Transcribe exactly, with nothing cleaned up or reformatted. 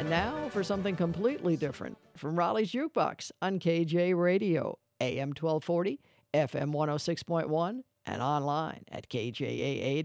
And now for something completely different from Raleigh's Jukebox on K J Radio, A M twelve forty, F M one oh six point one, and online at K J A A